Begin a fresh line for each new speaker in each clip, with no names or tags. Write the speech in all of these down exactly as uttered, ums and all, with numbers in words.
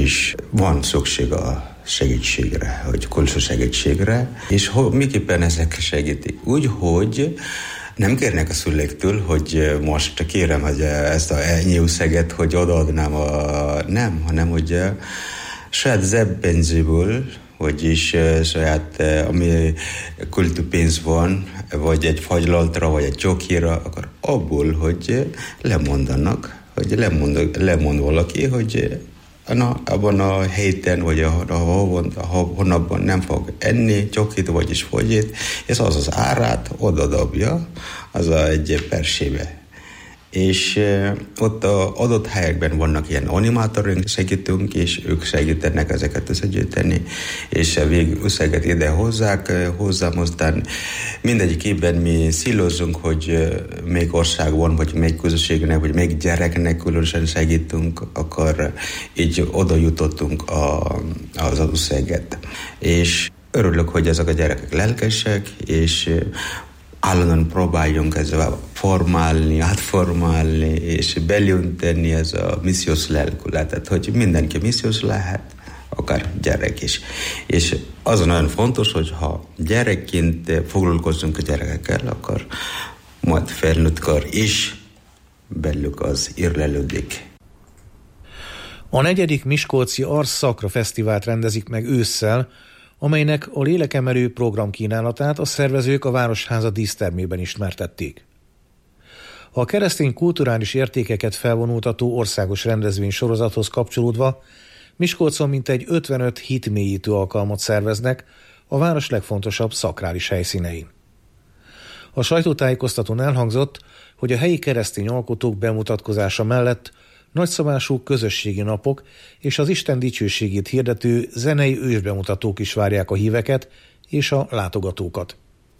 is van szükség a segítségre, hogy külső segítségre, és ho, miképpen ezek segítik? Úgy, hogy nem kérnek a szülektől, hogy most kérem, hogy ezt a ennyi összeget, hogy odaadnám a... Nem, hanem hogy saját zseppénzéből, vagyis saját, ami költőpénz van, vagy egy fagylaltra, vagy egy csokira, akkor abból, hogy lemondanak, hogy lemond, lemond valaki, hogy na, abban a héten, vagy a, a, a hónapban nem fog enni csokit, vagyis fogyit, és az az árát odadobja, az a egy persébe. És uh, ott a adott helyekben vannak ilyen animátorunk, segítünk, és ők segítenek ezeket összegyűjteni, és a végül összeget ide hozzák, hozzám, aztán mindegyik évben mi szílozunk, hogy uh, még országban, vagy még közösségnek, vagy még gyereknek különösen segítünk, akkor így oda jutottunk a, az összeget. És örülök, hogy ezek a gyerekek lelkesek, és uh, állandóan próbáljunk ezzel formálni, átformálni, és belönteni ez a missziós lelkületet, hogy mindenki missziós lehet, akár gyerek is. És az nagyon fontos, hogy ha gyerekként foglalkozunk a gyerekekkel, akkor majd felnőttkor is belük az érlelődik.
A negyedik Miskolci Ars Sacra Fesztivált rendezik meg ősszel, amelynek a lélekemelő programkínálatát a szervezők a Városháza dísztermében ismertették. A keresztény kulturális értékeket felvonultató országos rendezvény sorozathoz kapcsolódva Miskolcon mintegy ötvenöt hitmélyítő alkalmat szerveznek a város legfontosabb szakrális helyszínein. A sajtótájékoztatón elhangzott, hogy a helyi keresztény alkotók bemutatkozása mellett nagyszabású közösségi napok és az Isten dicsőségét hirdető zenei ősbemutatók is várják a híveket és a látogatókat.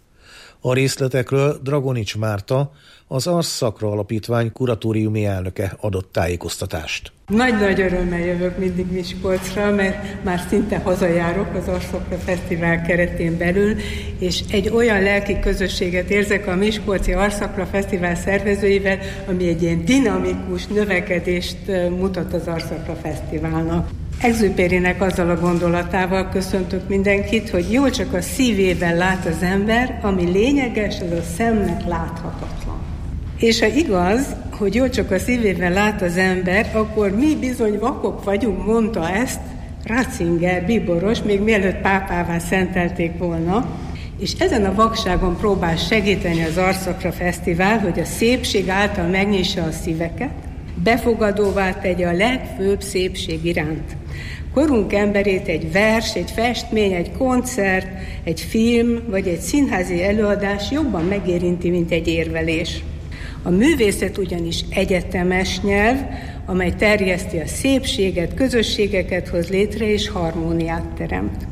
A részletekről Dragonics Márta, az Ars Sacra Alapítvány kuratóriumi elnöke adott tájékoztatást.
Nagy-nagy örömmel jövök mindig Miskolcra, mert már szinte hazajárok az Ars Sacra Fesztivál keretén belül, és egy olyan lelki közösséget érzek a Miskolci Ars Sacra Fesztivál szervezőivel, ami egy ilyen dinamikus növekedést mutat az Ars Sacra Fesztiválnak. Exupérynek azzal a gondolatával köszöntök mindenkit, hogy jól csak a szívében lát az ember, ami lényeges, az a szemnek láthatatlan. És ha igaz, hogy jól csak a szívében lát az ember, akkor mi bizony vakok vagyunk, mondta ezt Ratzinger, bíboros, még mielőtt pápává szentelték volna, és ezen a vakságon próbál segíteni az Ars Sacra Fesztivál, hogy a szépség által megnyissa a szíveket, befogadóvá tegye a legfőbb szépség iránt. Korunk emberét egy vers, egy festmény, egy koncert, egy film vagy egy színházi előadás jobban megérinti, mint egy érvelés. A művészet ugyanis egyetemes nyelv, amely terjeszti a szépséget, közösségeket hoz létre és harmóniát teremt.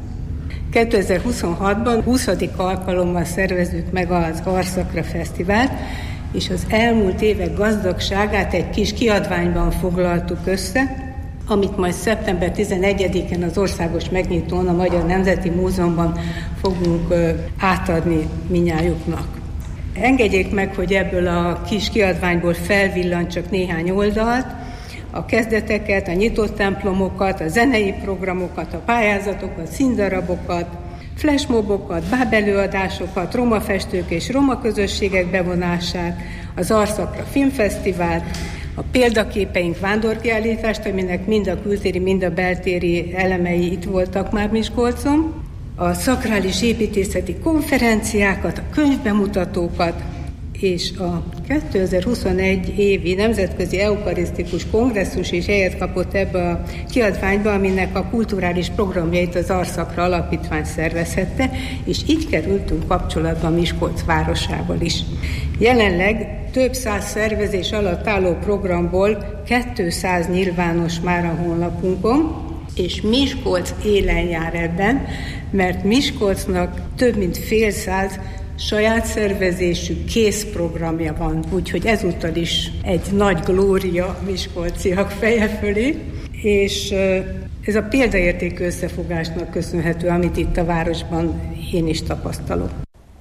kétezer-huszonhatban huszadik alkalommal szervezzük meg az Ars Sacra Fesztivált, és az elmúlt évek gazdagságát egy kis kiadványban foglaltuk össze, amit majd szeptember tizenegyedikén az országos megnyitón a Magyar Nemzeti Múzeumban fogunk ö, átadni minnyájuknak. Engedjék meg, hogy ebből a kis kiadványból felvillan csak néhány oldalt, a kezdeteket, a nyitott templomokat, a zenei programokat, a pályázatokat, színdarabokat, flashmobokat, bábelőadásokat, roma festők és roma közösségek bevonását, az Ars Sacra Filmfesztivált, a példaképeink vándorkiállítást, aminek mind a kültéri, mind a beltéri elemei itt voltak már Miskolcon, a szakrális építészeti konferenciákat, a könyvbemutatókat, és a kétezer-huszonegy évi Nemzetközi Eukarisztikus Kongresszus is helyet kapott ebbe a kiadványba, aminek a kulturális programjait az Ars Sacra Alapítvány szervezhette, és így kerültünk kapcsolatba Miskolc városával is. Jelenleg több száz szervezés alatt álló programból kétszáz nyilvános már a honlapunkon, és Miskolc élen jár ebben, mert Miskolcnak több mint fél száz saját szervezésű készprogramja van, úgyhogy ezúttal is egy nagy glória miskolciak feje fölé, és ez a példaértékű összefogásnak köszönhető, amit itt a városban én is tapasztalok.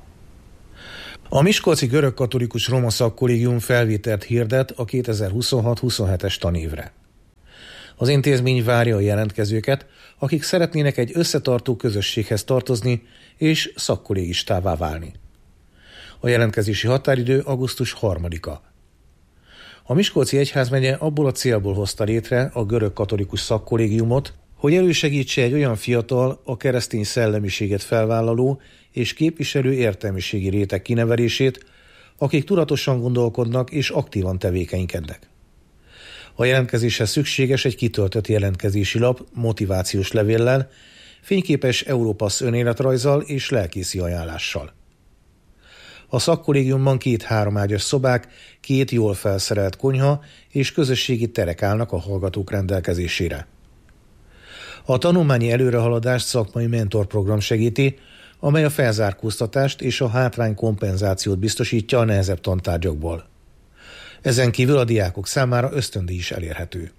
A Miskolci Görögkatolikus Roma Szakkollégium felvételt hirdet a kétezer-huszonhat-huszonhetes tanévre. Az intézmény várja a jelentkezőket, akik szeretnének egy összetartó közösséghez tartozni és szakkollégistává válni. A jelentkezési határidő augusztus harmadika. A Miskolci Egyházmegye abból a célból hozta létre a görög katolikus szakkollégiumot, hogy elősegítse egy olyan fiatal, a keresztény szellemiséget felvállaló és képviselő értelmiségi réteg kinevelését, akik tudatosan gondolkodnak és aktívan tevékenykednek. A jelentkezéshez szükséges egy kitöltött jelentkezési lap motivációs levéllel, fényképes Európassz önéletrajzzal és lelkészi ajánlással. A szakkollégiumban két háromágyas szobák, két jól felszerelt konyha és közösségi terek állnak a hallgatók rendelkezésére. A tanulmányi előrehaladást szakmai mentorprogram segíti, amely a felzárkóztatást és a hátrány kompenzációt biztosítja a nehezebb tantárgyakból. Ezen kívül a diákok számára ösztöndíj is elérhető.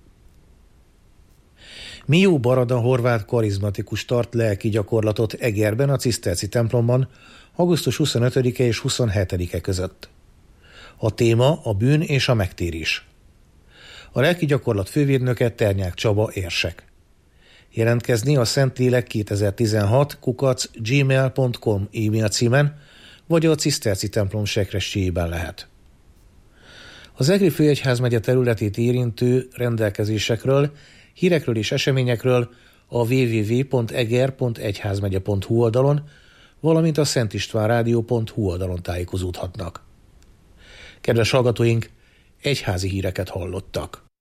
Mió Barada horvát karizmatikus tart lelki gyakorlatot Egerben a ciszterci templomban augusztus huszonötödike és huszonhetedike között. A téma a bűn és a megtérés. A lelki gyakorlat fővédnöke Ternyák Csaba érsek. Jelentkezni a Szentlélek kétezer-tizenhat kukac gmail pont com e-mail címen, vagy a ciszterci templom sekrestyéjében lehet. Az Egri főegyházmegye területét érintő rendelkezésekről, hírekről és eseményekről a double-u double-u double-u pont eger pont egyházmegye pont hu oldalon, valamint a szentistvánrádió pont hu oldalon tájékozódhatnak. Kedves hallgatóink, egyházi híreket hallottak.